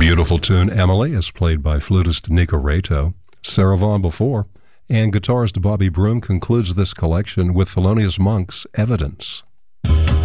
Beautiful tune, Emily, is played by flutist Nico Reto, Sarah Vaughan before, and guitarist Bobby Broom concludes this collection with Thelonious Monk's Evidence.